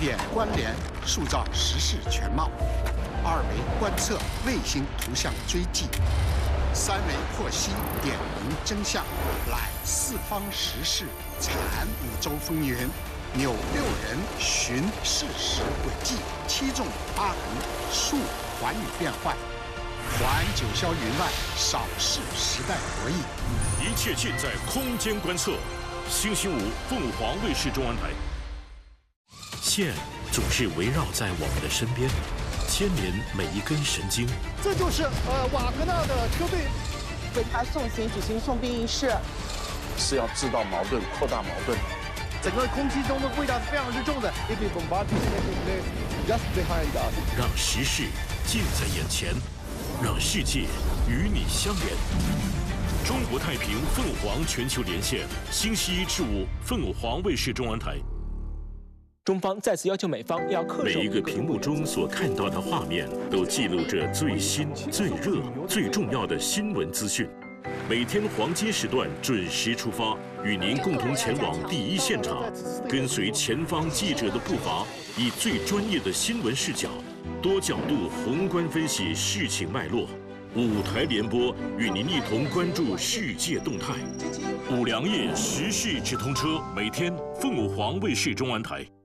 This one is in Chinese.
点关联，塑造时事全貌；2为观测卫星图像追迹；3为剖析点明真相，揽四方时事，铲五洲风云，扭6人寻事实轨迹，7纵8横述寰宇变幻，还九霄云外，扫视时代博弈。 一切尽在空间观测。星期5，凤凰卫视中文台。线总是围绕在我们的身边，牵连每一根神经。 这就是瓦格纳的车队为他送行举行送殡仪式， 是要制造矛盾、扩大矛盾。 整个空气中的味道是非常之重的。Just behind us， 让时事近在眼前，让世界与你相连。中国太平凤凰全球连线，星期1至5，凤凰卫视中文台。 中方再次要求美方要恪守每一个屏幕中所看到的画面，都记录着最新、最热、最重要的新闻资讯。每天黄金时段准时出发，与您共同前往第一现场，跟随前方记者的步伐，以最专业的新闻视角，多角度宏观分析事情脉络。5台联播，与您一同关注世界动态。5粮液时事直通车，每天凤凰卫视中文台。